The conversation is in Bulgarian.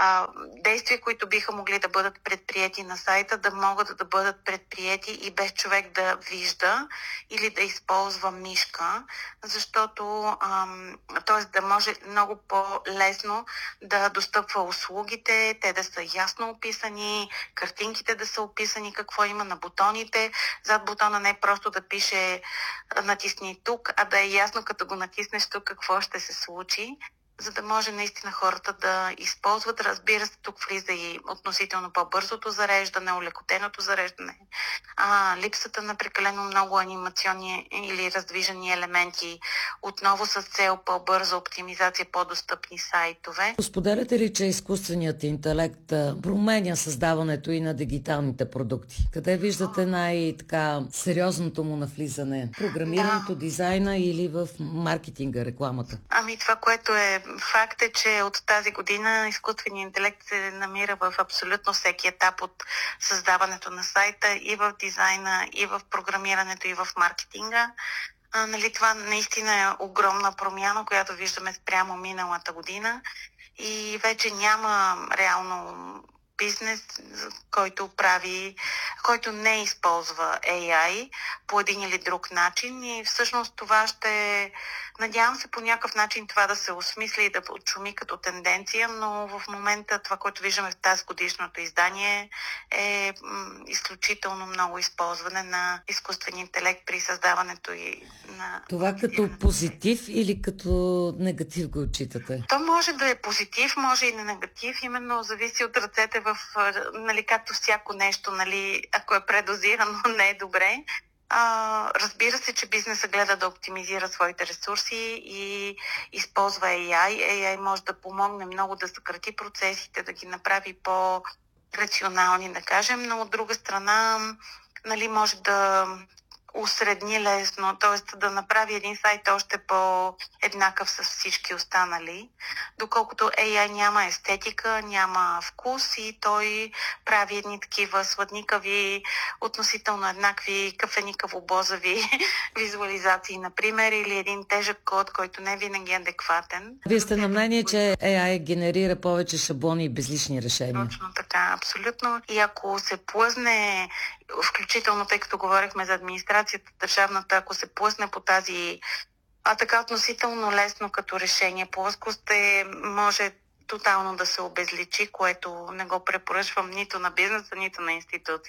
действия, които биха могли да бъдат предприети на сайта, да могат да бъдат предприети и без човек да вижда или да използва мишка, защото т.е. да може много по-лесно да достъпва услугите, те да са ясно описани, картинките да са описани, какво има на бутоните. Зад бутона не просто да пише натисни тук, а да е ясно като го натиснеш тук какво ще се случи, за да може наистина хората да използват. Разбира се, тук влиза и относително по-бързото зареждане, улекотеното зареждане, липсата на прекалено много анимационни или раздвижени елементи, отново с цел по-бърза оптимизация, по-достъпни сайтове. Споделяте ли, че изкуственият интелект променя създаването и на дигиталните продукти? Къде виждате най-така сериозното му навлизане? Програмирането, дизайна или в маркетинга, рекламата? Това, което е факт е, че от тази година изкуственият интелект се намира в абсолютно всеки етап от създаването на сайта, и в дизайна, и в програмирането, и в маркетинга. Това наистина е огромна промяна, която виждаме спрямо миналата година, и вече няма реално бизнес, който не използва AI по един или друг начин, и всъщност това надявам се по някакъв начин това да се осмисли и да отшуми като тенденция, но в момента това, което виждаме в тази годишното издание, е изключително много използване на изкуствен интелект при създаването и на... Това като позитив или като негатив го отчитате? То може да е позитив, може и на негатив, именно зависи от ръцете както всяко нещо, ако е предозирано, не е добре. Разбира се, че бизнесът гледа да оптимизира своите ресурси и използва AI. AI може да помогне много да съкрати процесите, да ги направи по-рационални, да кажем, но от друга страна, може да усредни лесно, т.е. да направи един сайт още по-еднакъв с всички останали, доколкото AI няма естетика, няма вкус и той прави едни такива сладникави, относително еднакви кафеникаво-бозави визуализации, например, или един тежък код, който не винаги е адекватен. Вие сте на мнение, че AI генерира повече шаблони и безлични решения? Точно така, абсолютно. И ако се плъзне, включително, тъй като говорихме за администрацията, държавната, ако се плъсне по тази така относително лесно като решение плоскост, може тотално да се обезличи, което не го препоръчвам нито на бизнеса, нито на институции.